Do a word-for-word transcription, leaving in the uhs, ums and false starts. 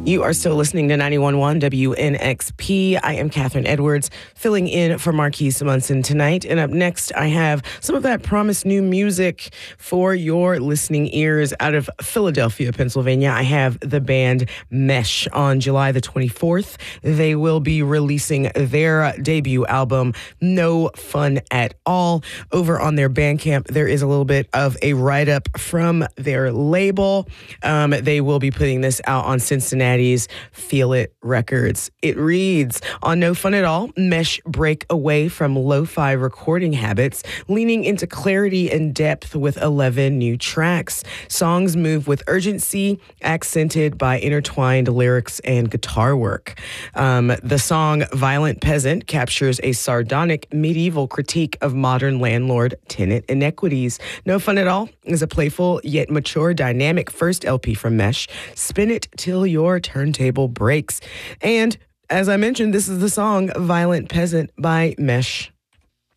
You are still listening to ninety-one point one W N X P. I am Catherine Edwards, filling in for Marquise Munson tonight. And up next, I have some of that promised new music for your listening ears out of Philadelphia, Pennsylvania. I have the band Mesh. On July the twenty-fourth, they will be releasing their debut album, No Fun at All. Over on their Bandcamp, there is a little bit of a write-up from their label. Um, they will be putting this out on Cincinnati's Feel It Records. It reads, on No Fun at All, Mesh break away from lo-fi recording habits, leaning into clarity and depth with eleven new tracks. Songs move with urgency, accented by intertwined lyrics and guitar work. Um, the song Violent Peasant captures a sardonic medieval critique of modern landlord-tenant inequities. No Fun at All is a playful yet mature dynamic first L P from Mesh. Spin it till your turntable breaks. And as I mentioned, this is the song Violent Peasant by Mesh.